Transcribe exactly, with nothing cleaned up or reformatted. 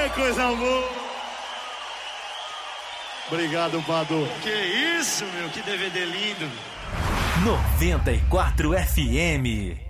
Ai, coisa boa. Obrigado, Badu. Que isso, meu, que D V D lindo. noventa e quatro F M.